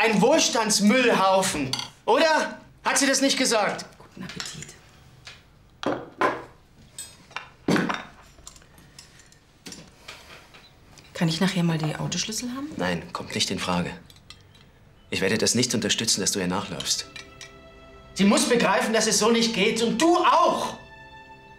ein Wohlstandsmüllhaufen. Oder? Hat sie das nicht gesagt? Guten Appetit. Kann ich nachher mal die Autoschlüssel haben? Nein, kommt nicht in Frage. Ich werde das nicht unterstützen, dass du ihr nachläufst. Sie muss begreifen, dass es so nicht geht. Und du auch!